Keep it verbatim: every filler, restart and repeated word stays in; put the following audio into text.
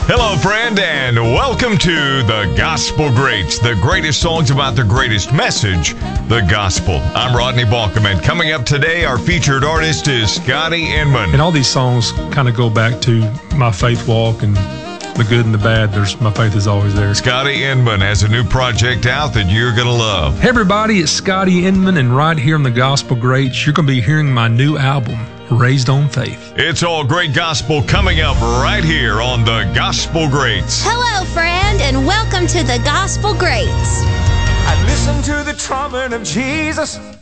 Hello, friend, and welcome to the Gospel Greats, the greatest songs about the greatest message, the gospel. I'm Rodney Balkum. Coming up today, our featured artist is Scotty Inman. And all these songs kind of go back to my faith walk and the good and the bad. There's my faith is always there. Scotty Inman has a new project out that you're going to love. Hey, everybody, it's Scotty Inman, and right here on the Gospel Greats, you're going to be hearing my new album, Raised on Faith. It's all great gospel coming up right here on the Gospel Greats. Hello, friend, and welcome to the Gospel Greats. I listen to the trumpet of Jesus.